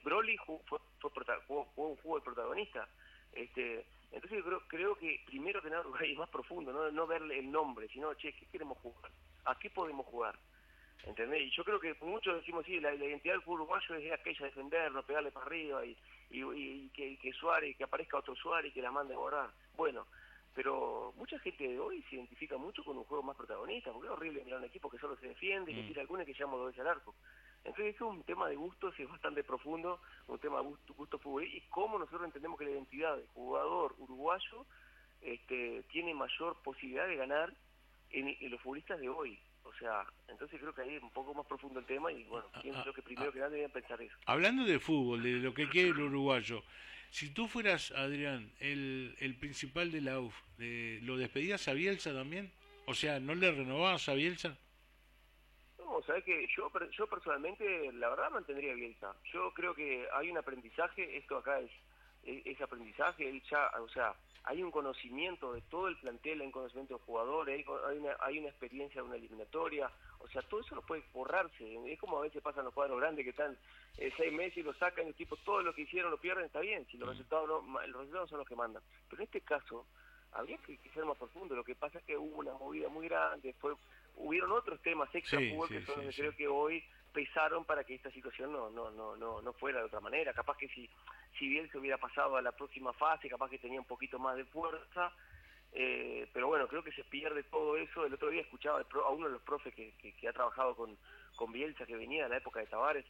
Broly jugó un fútbol protagonista. Entonces creo que primero que nada Uruguay es más profundo, no ver el nombre, sino, che, ¿qué queremos jugar? ¿A qué podemos jugar? ¿Entendés? Y yo creo que muchos decimos, sí, la identidad del fútbol uruguayo es aquella de defendernos, pegarle para arriba y que Suárez, que aparezca otro Suárez y que la mande a borrar. Bueno, pero mucha gente de hoy se identifica mucho con un juego más protagonista, porque es horrible mirar un equipo que solo se defiende, que tira alguna y que llama dos veces al arco. Entonces es un tema de gustos, es bastante profundo, un tema de gusto fútbol, y cómo nosotros entendemos que la identidad del jugador uruguayo tiene mayor posibilidad de ganar en los futbolistas de hoy. O sea, entonces creo que ahí es un poco más profundo el tema y bueno, pienso yo que primero que nada deben pensar eso. Hablando de fútbol, de lo que quiere el uruguayo, si tú fueras, Adrián, el principal de la UF, ¿lo despedías a Bielsa también? O sea, ¿no le renovabas a Bielsa? No, sabes que yo personalmente, la verdad, mantendría a Bielsa. Yo creo que hay un aprendizaje, esto acá es aprendizaje, él ya, o sea, hay un conocimiento de todo el plantel, hay un conocimiento de jugadores, hay una experiencia de una eliminatoria, o sea, todo eso no puede borrarse. Es como a veces pasan los cuadros grandes que están 6 meses y lo sacan, y tipo, todo lo que hicieron lo pierden, está bien, si los resultados los resultados son los que mandan. Pero en este caso, habría que ser más profundo. Lo que pasa es que hubo una movida muy grande, hubieron otros temas extra fútbol que son los que creo que hoy pesaron para que esta situación no fuera de otra manera. Capaz que si bien se hubiera pasado a la próxima fase, capaz que tenía un poquito más de fuerza, pero bueno, creo que se pierde todo eso. El otro día escuchaba a uno de los profes que ha trabajado con Bielsa, que venía de la época de Tavares,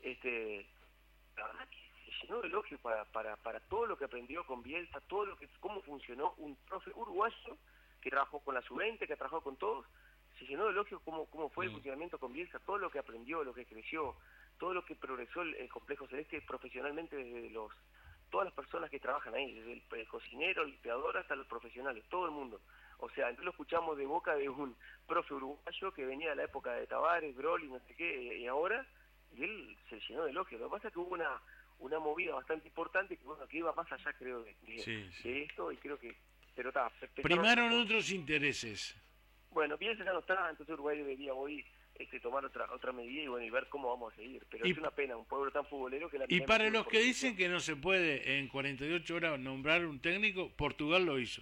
la verdad que se llenó de elogios para todo lo que aprendió con Bielsa, cómo funcionó un profe uruguayo que trabajó con la sub-20, que trabajó con todos. Se llenó de elogios cómo fue el funcionamiento con Bielsa, todo lo que aprendió, lo que creció, todo lo que progresó el Complejo Celeste profesionalmente desde todas las personas que trabajan ahí, desde el cocinero, el limpiador hasta los profesionales, todo el mundo. O sea, entonces lo escuchamos de boca de un profe uruguayo que venía de la época de Tavares, Broly, no sé qué, y ahora, y él se llenó de elogios. Lo que pasa es que hubo una movida bastante importante que iba más allá, creo, de esto, y creo que... Pero está, primaron otros intereses. Bueno, Bielsa ya no está, entonces Uruguay debería hoy tomar otra medida y bueno, y ver cómo vamos a seguir. Pero es una pena, un pueblo tan futbolero que... Y para los que dicen que no se puede en 48 horas nombrar un técnico, Portugal lo hizo.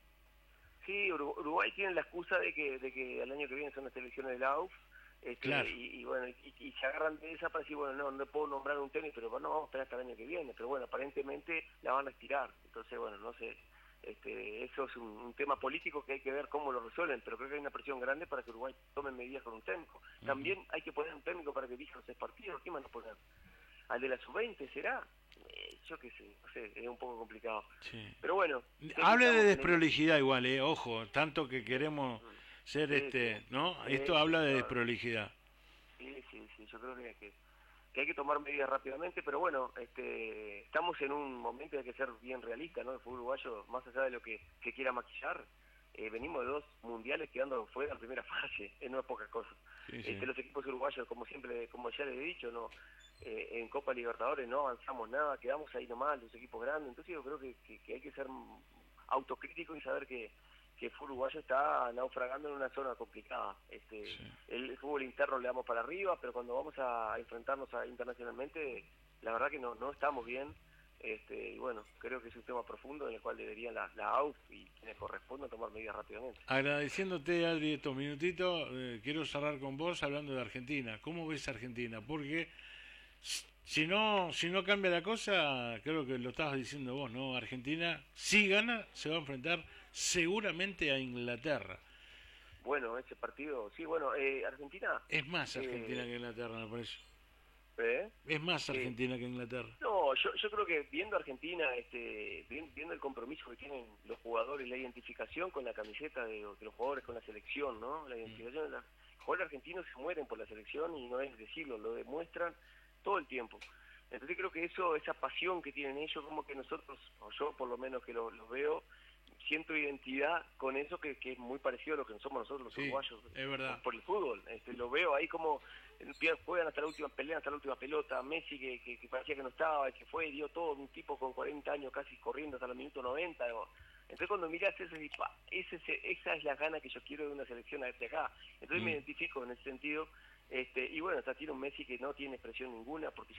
Sí, Uruguay tiene la excusa de que el año que viene son las elecciones de la AUF, claro. y bueno, y se agarran de esa para decir, bueno, no puedo nombrar un técnico, pero bueno, vamos a esperar hasta el año que viene. Pero bueno, aparentemente la van a estirar, entonces bueno, no sé... eso es un tema político que hay que ver cómo lo resuelven, pero creo que hay una presión grande para que Uruguay tome medidas con un técnico. También hay que poner un técnico para que dirija los 6 partidos. ¿Qué más nos poner? ¿Al de la sub-20 será? Yo qué sé, no sé, es un poco complicado. Sí. Pero bueno... Hable de desprolijidad igual, ojo, tanto que queremos ser ¿no? Esto habla de desprolijidad. Sí, yo creo que hay que tomar medidas rápidamente, pero bueno, estamos en un momento de que ser bien realistas, ¿no? El fútbol uruguayo, más allá de lo que quiera maquillar, venimos de 2 mundiales quedando fuera en primera fase, no es poca cosa. Los equipos uruguayos, como siempre, como ya les he dicho, no en Copa Libertadores no avanzamos nada, quedamos ahí nomás, los equipos grandes. Entonces yo creo que hay que ser autocrítico y saber que el fútbol uruguayo está naufragando en una zona complicada. El fútbol interno le damos para arriba, pero cuando vamos a enfrentarnos internacionalmente, la verdad que no estamos bien. Y bueno, creo que es un tema profundo en el cual deberían la AUF y quienes correspondan tomar medidas rápidamente. Agradeciéndote, Adri, estos minutitos, quiero cerrar con vos hablando de Argentina. ¿Cómo ves Argentina? Porque si no cambia la cosa, creo que lo estabas diciendo vos, ¿no? Argentina, si gana, se va a enfrentar seguramente a Inglaterra. Bueno, ese partido, sí, bueno, Argentina... Es más Argentina que Inglaterra, me parece. Es más Argentina que Inglaterra. No, yo creo que viendo Argentina, viendo el compromiso que tienen los jugadores, la identificación con la camiseta de los jugadores con la selección, ¿no? La identificación, los jugadores argentinos se mueren por la selección y no es decirlo, lo demuestran todo el tiempo. Entonces creo que esa pasión que tienen ellos, como que nosotros, o yo por lo menos que los veo, siento identidad con eso que es muy parecido a lo que somos nosotros los uruguayos, es verdad. Por el fútbol. Lo veo ahí como juegan hasta la última pelea, hasta la última pelota. Messi que parecía que no estaba, que fue, dio todo, un tipo con 40 años casi corriendo hasta los minutos 90. Entonces cuando mirás eso, esa es la gana que yo quiero de una selección de acá. Entonces me identifico en ese sentido. Y bueno, tiene un Messi que no tiene expresión ninguna porque